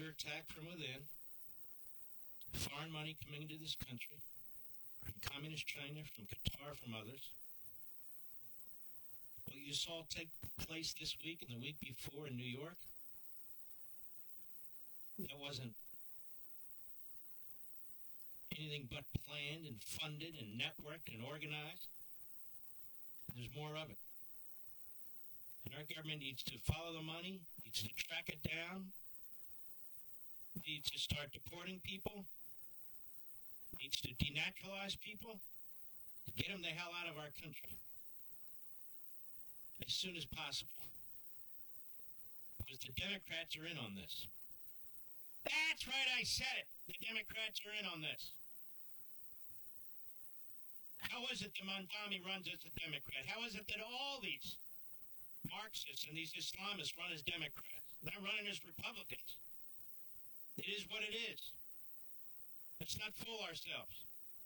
under attack from within, foreign money coming into this country, from communist China, from Qatar, from others. What you saw take place this week and the week before in New York, that wasn't anything but planned and funded and networked and organized. There's more of it. And our government needs to follow the money, needs to track it down, needs to start deporting people, needs to denaturalize people, to get them the hell out of our country as soon as possible. Because the Democrats are in on this. That's right, I said it. The Democrats are in on this. How is it that Mondami runs as a Democrat? How is it that all these Marxists and these Islamists run as Democrats? They're running as Republicans. It is what it is. Let's not fool ourselves.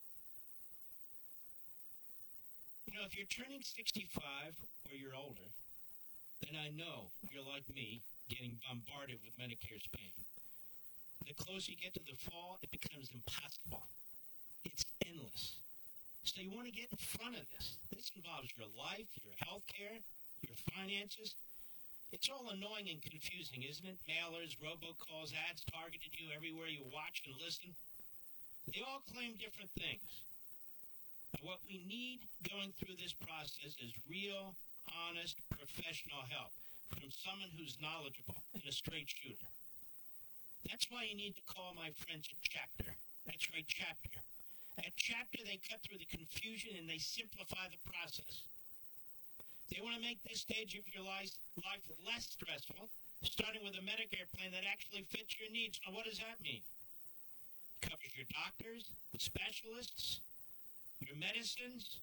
You know, if you're turning 65 or you're older, then I know you're like me, getting bombarded with Medicare spam. The closer you get to the fall, it becomes impossible. It's endless. So you want to get in front of this. This involves your life, your health care, your finances. It's all annoying and confusing, isn't it? Mailers, robocalls, ads targeted you everywhere you watch and listen. They all claim different things. And what we need going through this process is real, honest, professional help from someone who's knowledgeable and a straight shooter. That's why you need to call my friends at Chapter. That's right, Chapter. At Chapter, they cut through the confusion and they simplify the process. They want to make this stage of your life less stressful, starting with a Medicare plan that actually fits your needs. Now, what does that mean? It covers your doctors, the specialists, your medicines,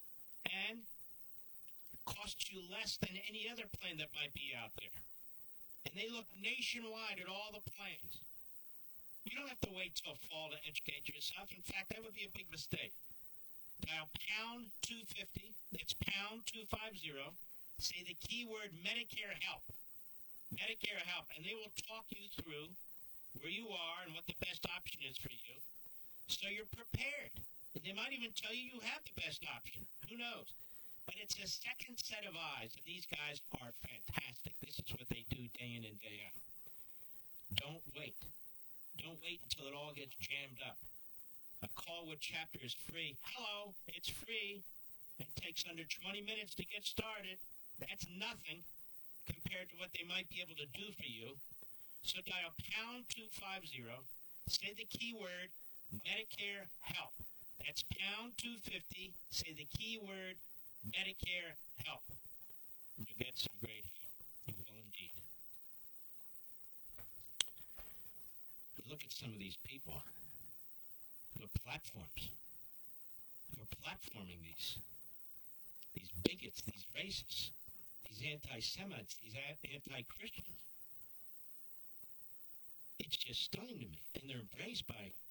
and it costs you less than any other plan that might be out there. And they look nationwide at all the plans. You don't have to wait till fall to educate yourself. In fact, that would be a big mistake. Dial pound 250, that's pound 250, say the keyword Medicare Help. Medicare Help, and they will talk you through where you are and what the best option is for you, so you're prepared. And they might even tell you you have the best option. Who knows? But it's a second set of eyes, and these guys are fantastic. This is what they do day in and day out. Don't wait. Don't wait until it all gets jammed up. A call with Chapter is free. Hello, it's free. It takes under 20 minutes to get started. That's nothing compared to what they might be able to do for you. So dial pound 250, say the keyword Medicare Help. That's pound 250, say the keyword Medicare Help. And you'll get some great help. You will indeed. Look at some of these people who are platforms, who are platforming these bigots, these racists, these anti-Semites, these anti-Christians. It's just stunning to me. And they're embraced by